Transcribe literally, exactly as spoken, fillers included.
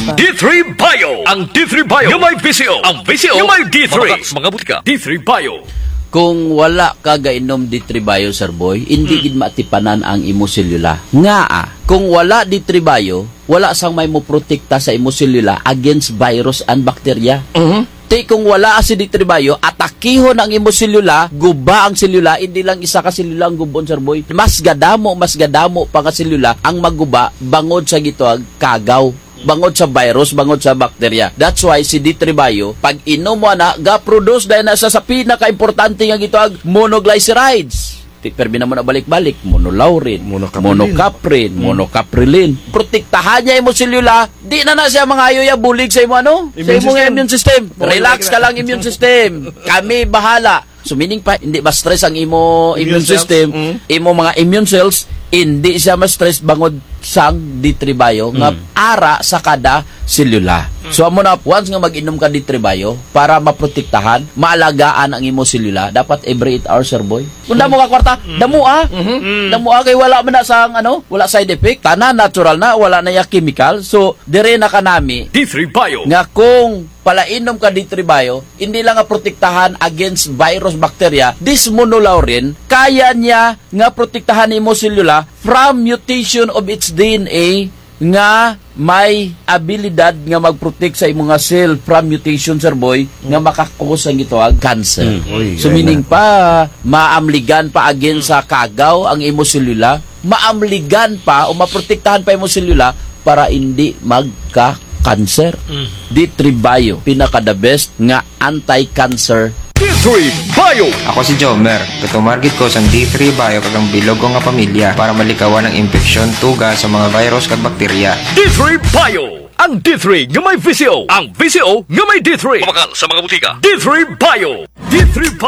pa. D three Bio. Ang D three Bio yung may V C O. Ang V C O yung may D three. Mga, mga butika. D three Bio. Kung wala ka gainom D three Bio, Sir Boy, hindi gid matipanan ang imo selula. Nga ah, kung wala D three Bio, wala sang may mo protekta sa imo selula against virus and bacteria. Mhm. Te kung wala si D three Bio, atakihon ang imo selula, guba ang selula, hindi lang isa ka selula ang gubon, Sir Boy. Mas gadamo, mas gadamo pa ka selula ang maguba bangod sa gituag kagaw. Bangod sa virus, bangod sa bacteria. That's why si D three Bio, pag inom mo na, ga-produce dahil nasa sa pinaka-importante nga gituag monoglycerides. Perbi na mo na balik-balik, monolaurin, Monocaprilin. monocaprin, Hmm. monocaprilin. Protektahan niya imo selula, di na na siya mga ayo ya bulig sa imo ano? Sa Immune imo nga system. immune system. Oo, Relax like ka lang immune system. Kami bahala. So meaning pa, hindi ba stress ang imo immune, Immune cells. system, Mm. imo mga immune cells, hindi siya ma-stress bangod sang D three Bio nga ara sa kada selula. So amo na once nga mag-inom ka D three Bio para maprotektahan, maalagaan ang imo selula, dapat every eight hours, Sir Boy. Kung damo ka kwarta, damo ah. Damo ah kay wala man na sang ano, wala side effect, tanan natural na, wala na ya chemical. So dire na kanami D three Bio. nga kung palainom ka D three Bio, hindi lang nga protektahan against virus, bacteria, this monolaurin, kaya niya nga protektahan imo selula from mutation of its D N A nga may abilidad nga mag-protect sa imong nga cell from mutation, Sir Boy, nga makakos ang gituag cancer. Uy, So gaya meaning pa, maamligan pa against sa kagaw ang imo selula, maamligan pa o maprotektahan pa imo selula para hindi magka-cancer. D three Bio, pinaka the best nga anti-cancer. D three Bio. Ako si Jomer, katumargit ko sa D three Bio kagang bilog ko nga pamilya para malikawan ang infeksyon tuga sa mga virus kag bakterya. D three Bio. Ang D three nga may V C O. Ang V C O nga may D three. Kumakal sa mga butika. D three Bio. D three Bio.